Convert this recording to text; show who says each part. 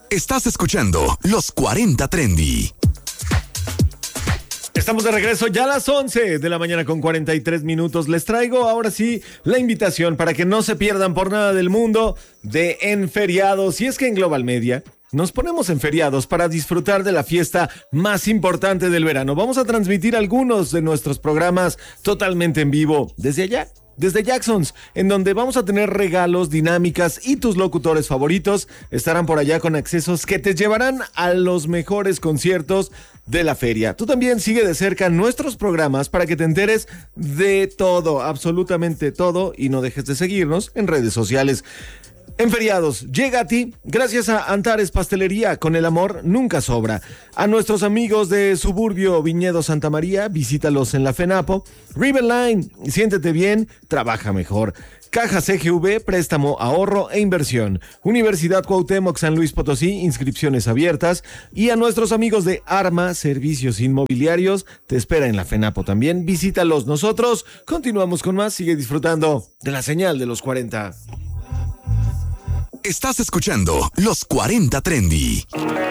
Speaker 1: Estás escuchando Los 40 Trendy.
Speaker 2: Estamos de regreso ya a las 11 de la mañana con 43 minutos. Les traigo ahora sí la invitación para que no se pierdan por nada del mundo de En Feriados. Y es que en Global Media nos ponemos en feriados para disfrutar de la fiesta más importante del verano. Vamos a transmitir algunos de nuestros programas totalmente en vivo desde allá. Desde Jacksons, en donde vamos a tener regalos, dinámicas y tus locutores favoritos estarán por allá con accesos que te llevarán a los mejores conciertos de la feria. Tú también sigue de cerca nuestros programas para que te enteres de todo, absolutamente todo, y no dejes de seguirnos en redes sociales. En Feriados llega a ti gracias a Antares Pastelería, con el amor nunca sobra. A nuestros amigos de Suburbio Viñedo Santa María, visítalos en la FENAPO. Riverline, siéntete bien, trabaja mejor. Caja CGV, préstamo, ahorro e inversión. Universidad Cuauhtémoc San Luis Potosí, inscripciones abiertas. Y a nuestros amigos de Arma Servicios Inmobiliarios, te espera en la FENAPO también. Visítalos. Nosotros continuamos con más. Sigue disfrutando de la señal de los 40.
Speaker 1: Estás escuchando Los 40 Trendy.